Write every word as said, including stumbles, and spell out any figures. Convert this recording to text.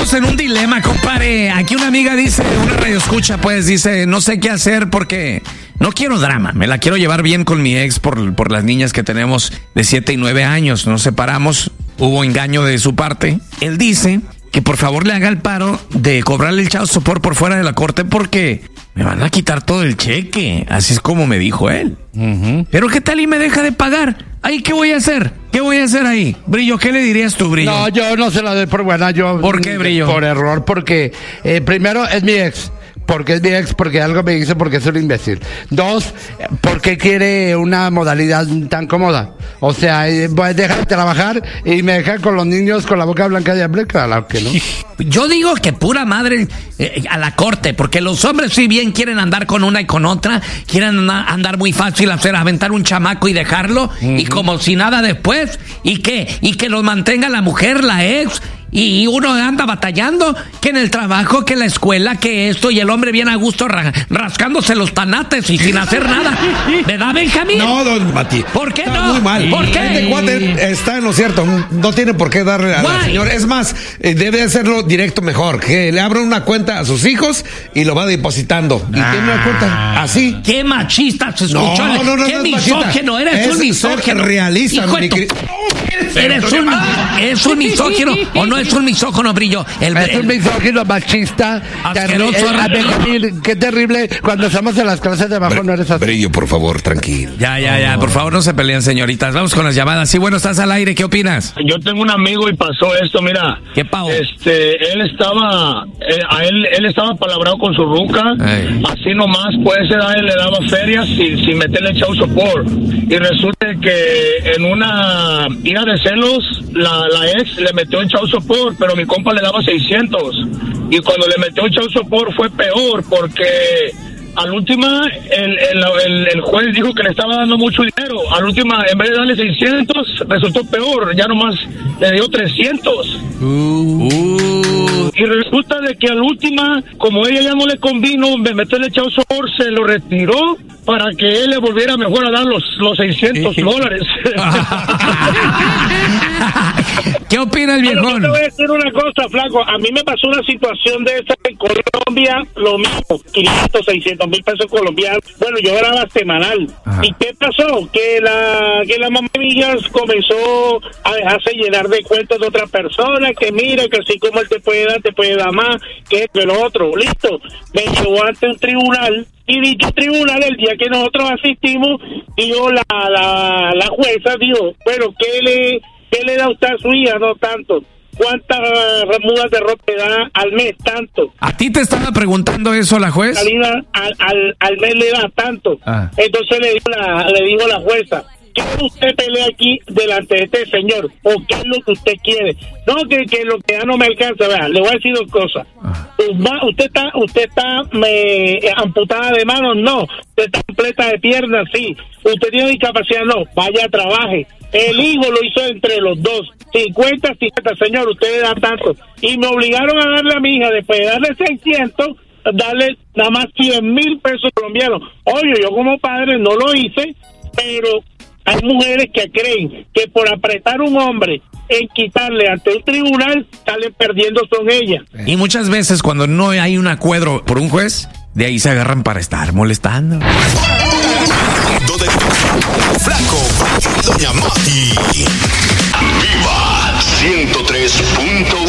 estamos en un dilema, compadre. Aquí una amiga dice, una radioescucha, pues, dice, no sé qué hacer porque no quiero drama. Me la quiero llevar bien con mi ex por, por las niñas que tenemos de siete y nueve años. Nos separamos, hubo engaño de su parte. Él dice que por favor le haga el paro de cobrarle el child support por fuera de la corte porque me van a quitar todo el cheque. Así es como me dijo él. Uh-huh. Pero ¿qué tal y me deja de pagar? ¿Ahí qué voy a hacer? ¿Qué voy a hacer ahí? Brillo, ¿qué le dirías tú, Brillo? No, yo no se la doy por buena. Yo, ¿Por qué, Brillo? Por error, porque eh, primero es mi ex. Porque es mi ex, porque algo me hizo, porque es un imbécil. Dos, porque quiere una modalidad tan cómoda. O sea, pues deja de trabajar y me deja con los niños con la boca blanca y hambre, claro que no. Yo digo que pura madre eh, a la corte, porque los hombres si bien quieren andar con una y con otra, quieren andar muy fácil, hacer aventar un chamaco y dejarlo, uh-huh. y como si nada después, ¿y qué? Y que los mantenga la mujer, la ex, y uno anda batallando, que en el trabajo, que en la escuela, que esto, y el hombre viene a gusto ra- rascándose los tanates y sin hacer nada. ¿Verdad, Benjamín? No, don Mati. ¿Por qué está no? Muy mal. ¿Por qué? Este cuate está en lo cierto. No tiene por qué darle a la señora. Es más, eh, debe hacerlo directo mejor. Que le abra una cuenta a sus hijos y lo va depositando. Y Ah. tiene una cuenta así. Qué machista se escuchó. No, no, no, Qué no es misógino, machista. eres Es un misógino. ser realista, Hijo de mi tu- querido. Eres un, eres un misógino o no es un misógino, Brillo. El, Es un misógino machista. Asqueroso. Terri- eh, a Benjamín, qué terrible. Cuando estamos en las clases de abajo Br- no eres así. Brillo, por favor, tranquilo. Ya, ya, ya. Por favor, no se peleen, señoritas. Vamos con las llamadas. Sí, bueno, estás al aire. ¿Qué opinas? Yo tengo un amigo y pasó esto, mira. ¿Qué pao? Este, él estaba, eh, a él, él estaba palabrado con su ruca. Ey. Así nomás, pues, a él le daba ferias sin, sin meterle child support. Y resulta que en una ira de celos, la, la ex le metió en child support, pero mi compa le daba seiscientos. Y cuando le metió en child support fue peor, porque al última el, el, el, el juez dijo que le estaba dando mucho dinero. Al última, en vez de darle seiscientos, resultó peor, ya nomás le dio trescientos. Uh, uh. Y resulta de que al última, como ella ya no le convino me meterle el child support, se lo retiró para que él le volviera mejor a dar los, los seiscientos dólares. ¿Qué opina el Bueno, viejón? yo te voy a decir una cosa, flaco. A mí me pasó una situación de esa en Colombia, lo mismo, quinientos, seiscientos mil pesos colombianos. Bueno, yo grababa semanal. Ajá. ¿Y qué pasó? Que la que la mamá de mi hija comenzó a dejarse llenar de cuentos de otra persona, que mira, que así como él te puede dar, te puede dar más, que esto y lo otro. Listo. Me llevó ante un tribunal. Y dicho tribunal, el día que nosotros asistimos, dijo la, la, la jueza, dijo, bueno, ¿qué le, qué le da usted a su hija? No tanto. ¿Cuántas mudas de ropa le da al mes? Tanto. ¿A ti te estaba preguntando eso la juez? Salida al, al, al mes le da tanto. Ah. Entonces le dijo la, le dijo la jueza, ¿qué usted pelea aquí delante de este señor? ¿O qué es lo que usted quiere? No, que, que lo que ya no me alcanza. Vea, le voy a decir dos cosas. Ah. Usted está, usted está me, amputada de manos, no. Usted está completa de piernas, sí. Usted tiene discapacidad, no. Vaya, trabaje. El hijo lo hizo entre los dos. cincuenta, cincuenta, señor, usted da tanto. Y me obligaron a darle a mi hija, después de darle seiscientos, darle nada más cien mil pesos colombianos. Oye, yo como padre no lo hice, pero hay mujeres que creen que por apretar un hombre en quitarle ante un tribunal, salen perdiendo son ellas. Y muchas veces cuando no hay un acuerdo por un juez, de ahí se agarran para estar molestando. Donde Flaco y Doña Mati. Viva ciento tres punto uno.